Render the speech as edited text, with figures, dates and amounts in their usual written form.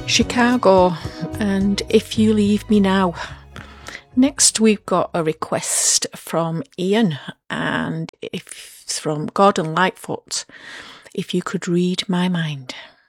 Chicago, and If You Leave Me Now. Next, we've got a request from Ian, and it's from Gordon Lightfoot. If You Could Read My Mind.